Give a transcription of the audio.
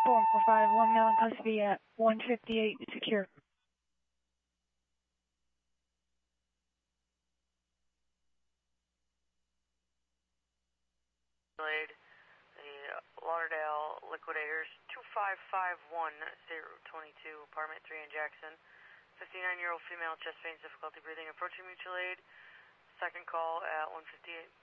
445, 1 male in custody at 158 secure. The Lauderdale Liquidators, 2551022, apartment 3 in Jackson. 59-year-old female, chest pains, difficulty breathing, approaching mutual aid. Second call at 158.